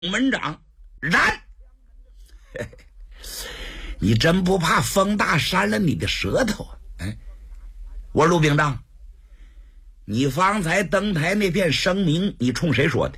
门长，燃！你真不怕风大扇了你的舌头啊？哎，我陆秉章，你方才登台那片声明，你冲谁说的？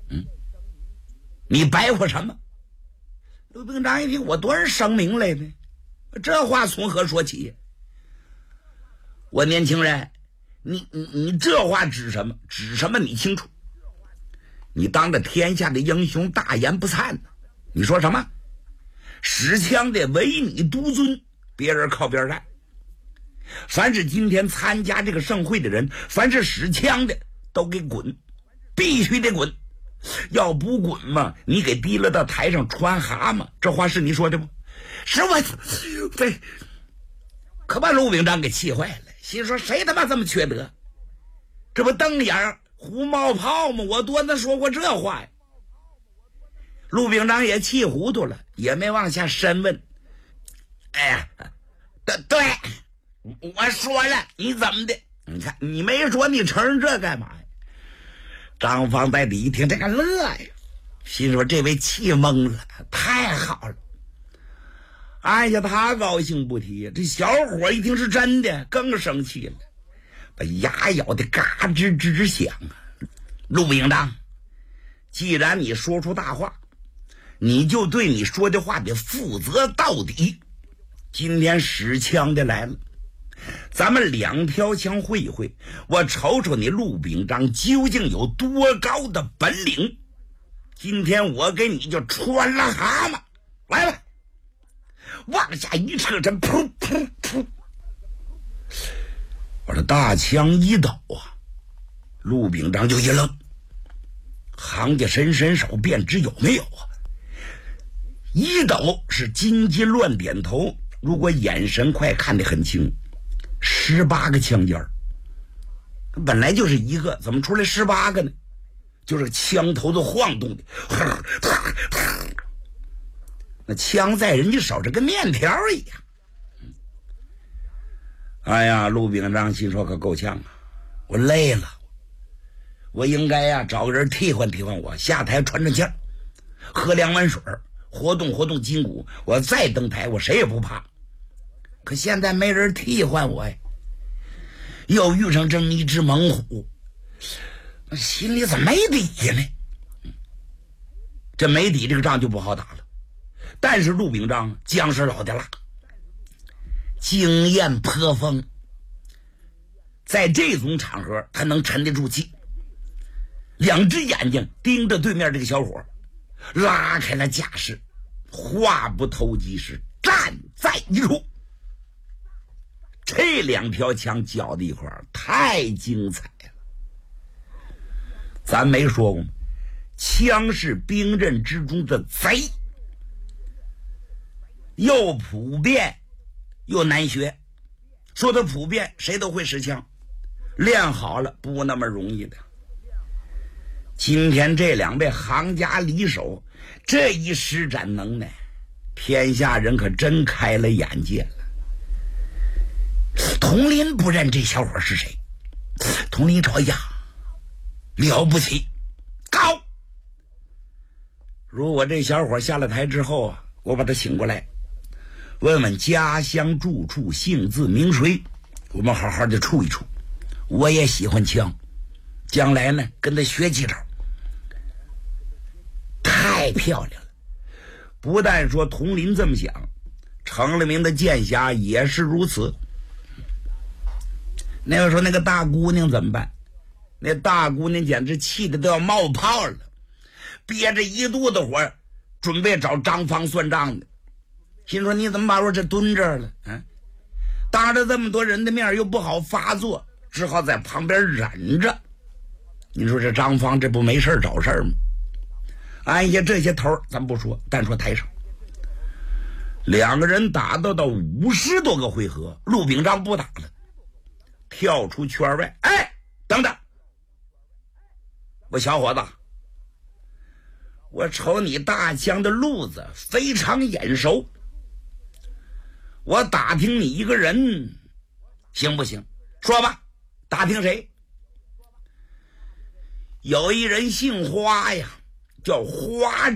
你白话什么？陆秉章一听，我多少声明来的？这话从何说起？我年轻人，你这话指什么？指什么？你清楚？你当着天下的英雄大言不惭呢？你说什么？使枪的唯你独尊，别人靠边站。凡是今天参加这个盛会的人，凡是使枪的都给滚，必须得滚。要不滚嘛，你给提了到台上穿蛤蟆。这话是你说的不？是我对，可把陆秉章给气坏了，心说谁他妈这么缺德？这不瞪眼胡冒泡吗？我多能说过这话呀？陆秉章也气糊涂了，也没往下深问。哎呀，对，我说了，你怎么的？你看你没说，你承认这干嘛呀？张方在里一听，这个乐呀，心说这位气懵了，太好了。按下他高兴不提，这小伙一听是真的，更生气了，把牙咬得嘎吱吱响啊！陆秉章，既然你说出大话，你就对你说的话得负责到底。今天使枪的来了，咱们两条枪会一会，我瞅瞅你陆秉章究竟有多高的本领。今天我给你就穿了蛤蟆，来吧！往下一撤，这噗噗噗，我这大枪一抖啊，陆秉章就一愣，行家伸手便知有没有啊。一抖是金鸡乱点头，如果眼神快看得很清，18个枪尖儿，本来就是一个，怎么出来18个呢？就是枪头子晃动的，那枪在人家手上跟面条一样。哎呀，陆秉章心说可够呛啊，我累了，我应该呀找个人替换替换我，下台喘喘气儿，喝2碗水，活动活动筋骨，我再登台我谁也不怕。可现在没人替换我呀，又遇上这么一只猛虎，心里怎么没底呢？这没底，这个仗就不好打了。但是陆秉章姜是老的辣，经验颇丰，在这种场合他能沉得住气，两只眼睛盯着对面这个小伙，拉开了架势，话不投机时站在一处。这两条枪搅在一块儿太精彩了。咱没说过吗？枪是兵刃之中的贼，又普遍又难学。说它普遍，谁都会使枪，练好了不那么容易的。今天这2位行家里手这一施展能耐，天下人可真开了眼界了。佟林不认这小伙是谁，佟林瞅，呀，了不起，高。如果这小伙下了台之后啊，我把他请过来，问问家乡住处姓字名谁，我们好好的处一处。我也喜欢枪，将来呢跟他学几招。太漂亮了。不但说佟林这么想，成了名的剑侠也是如此。那个时候那个大姑娘怎么办？那大姑娘简直气得都要冒泡了，憋着一肚子火，准备找张方算账的。心说你怎么把我这蹲这儿了啊？当着这么多人的面又不好发作，只好在旁边忍着。你说这张方这不没事找事吗？按下这些头咱不说，单说台上2个人打到50多个回合，陆秉章不打了，跳出圈外。哎，等等，我小伙子，我瞅你大枪的路子非常眼熟，我打听你一个人行不行？说吧，打听谁？有一人姓花呀， 叫花